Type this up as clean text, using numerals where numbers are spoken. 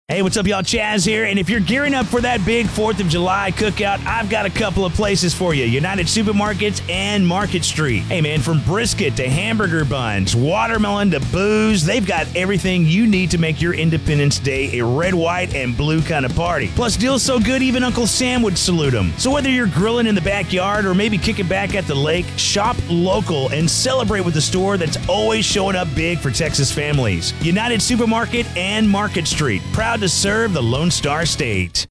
Hey, what's up, y'all? Chaz here. And if you're gearing up for that big 4th of July cookout, I've got a couple of places for you. United Supermarkets and Market Street. Hey, man, from brisket to hamburger buns, watermelon to booze, they've got everything you need to make your Independence Day a red, white, and blue kind of party. Plus, deals so good, even Uncle Sam would salute them. So whether you're grilling in the backyard or maybe kicking back at the lake, shop local and celebrate with a store that's always showing up big for Texas families. United Supermarket and Market Street. Proud to serve the Lone Star State.